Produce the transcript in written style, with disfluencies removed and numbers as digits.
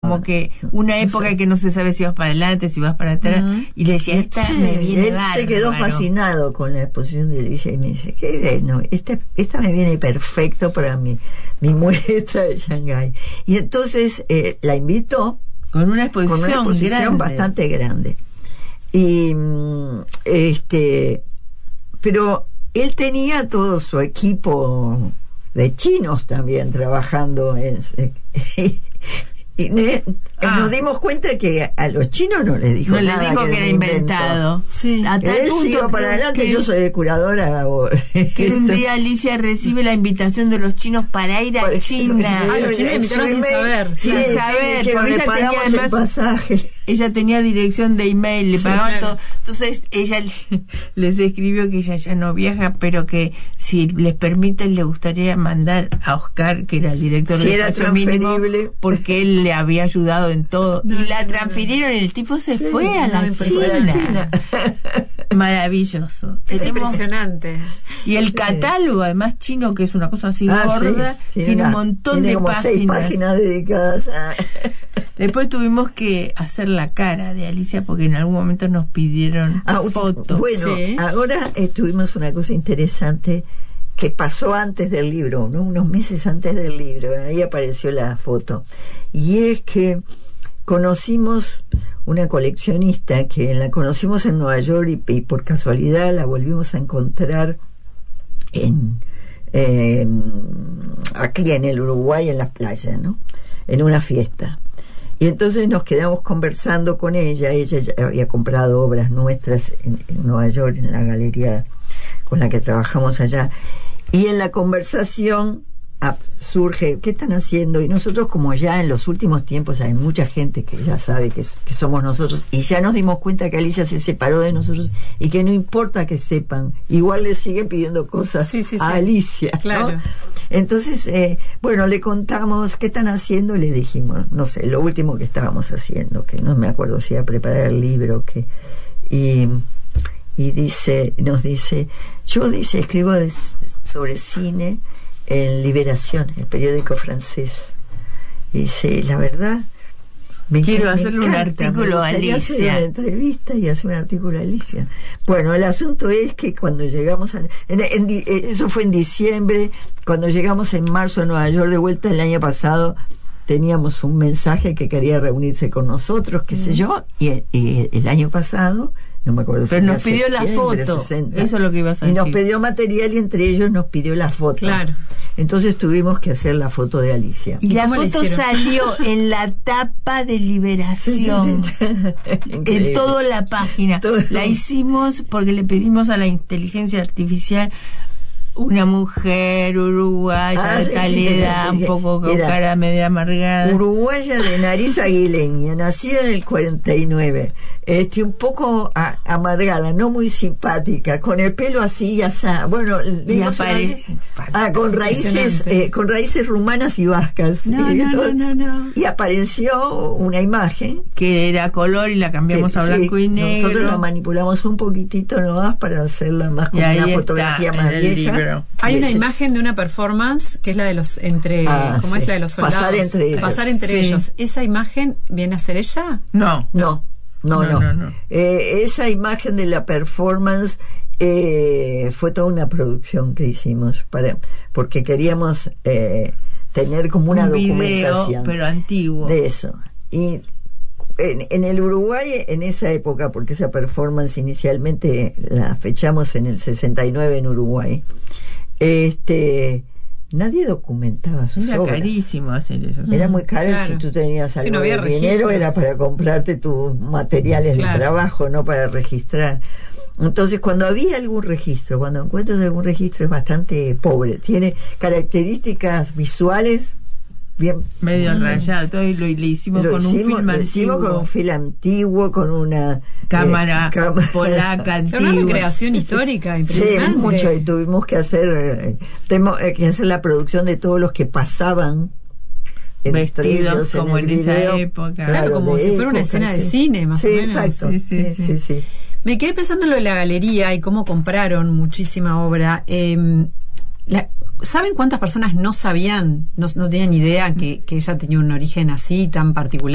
como que una época que no se sabe si vas para adelante, si vas para atrás, y le decía, esta me viene él bárbaro. Se quedó fascinado con la exposición de Alicia y me dice, ¿qué? No, esta me viene perfecto para mi muestra de Shanghái. Y entonces la invitó con una exposición grande. Bastante grande. Y pero él tenía todo su equipo de chinos también trabajando y nos dimos cuenta que a los chinos no les dijo nada, le dijo que era inventado. Sí. Él siguió para adelante, yo soy curadora ahora. Que un día Alicia recibe la invitación de los chinos para ir a China. Los chinos invitaron sin saber. Sin saber, porque ella tenía el pasaje. Ella tenía dirección de email, le pagaban todo. Entonces ella les escribió que ella ya no viaja, pero que si les permiten le gustaría mandar a Oscar, que era el director del Espacio Mínimo, porque él le había ayudado en todo. Y la transfirieron y el tipo se fue a la China. Maravilloso. Es impresionante. Y el catálogo, además chino, que es una cosa así gorda, tiene un montón de como 6 páginas dedicadas a... Después tuvimos que hacer la cara de Alicia porque en algún momento nos pidieron fotos. Bueno, ahora tuvimos una cosa interesante que pasó antes del libro, ¿no? Unos meses antes del libro, ahí apareció la foto. Y es que conocimos una coleccionista que la conocimos en Nueva York y por casualidad la volvimos a encontrar aquí en el Uruguay, en las playas, ¿no? En una fiesta. Y entonces nos quedamos conversando con ella. Ella ya había comprado obras nuestras en Nueva York, en la galería con la que trabajamos allá. Y en la conversación surge, ¿qué están haciendo? Y nosotros, como ya en los últimos tiempos hay mucha gente que ya sabe que somos nosotros, y ya nos dimos cuenta que Alicia se separó de nosotros y que no importa que sepan, igual le siguen pidiendo cosas a Alicia, claro, ¿no? Entonces, bueno, le contamos qué están haciendo y le dijimos, no sé, lo último que estábamos haciendo, que no me acuerdo si era preparar el libro, y nos dice, yo escribo sobre cine en Liberación, el periódico francés. Y dice, la verdad, quiero hacerle un artículo a Alicia. Hacer una entrevista y hacer un artículo a Alicia. Bueno, el asunto es que cuando llegamos eso fue en diciembre, cuando llegamos en marzo a Nueva York de vuelta el año pasado, teníamos un mensaje que quería reunirse con nosotros, qué sé yo, y el año pasado, no me acuerdo, pero nos pidió la foto, 60, eso es lo que ibas a decir. Y nos pidió material y entre ellos nos pidió la foto. Claro. Entonces tuvimos que hacer la foto de Alicia. Y la foto salió en la tapa de Liberación, en toda la página. La hicimos porque le pedimos a la inteligencia artificial una mujer uruguaya de tal edad, un poco con cara media amargada. Uruguaya de nariz aguileña, nacida en el 49, un poco amargada, no muy simpática, con el pelo así y asá. Bueno, con raíces rumanas y vascas. No. Y apareció una imagen que era color y la cambiamos a blanco y negro. Nosotros la manipulamos un poquitito nomás para hacerla más como una fotografía más vieja. Hay una imagen de una performance que es la de los ¿cómo es la de los soldados? Pasar entre ellos. ¿Esa imagen viene a ser ella? No. Esa imagen de la performance fue toda una producción que hicimos porque queríamos tener como una documentación video, pero antiguo de eso. Y en el Uruguay, en esa época, porque esa performance inicialmente la fechamos en el 69 en Uruguay, nadie documentaba sus obras. Era carísimo hacer eso. Era muy caro, claro. Si tú tenías algo de dinero era para comprarte tus materiales de trabajo, no para registrar. Entonces, cuando había algún registro, cuando encuentras algún registro es bastante pobre, tiene características visuales bien medio rayado, todo, y lo hicimos con un film antiguo. Lo hicimos con un film antiguo, con una cámara polaca antigua. Una recreación histórica impresionante. Sí, mucho, y tuvimos que hacer la producción de todos los que pasaban vestidos como en esa época. Claro, como si fuera una escena de cine, más o menos. Exacto. Sí. Me quedé pensando en lo de la galería y cómo compraron muchísima obra. ¿Saben cuántas personas no sabían, no tenían idea que ella tenía un origen así tan particular?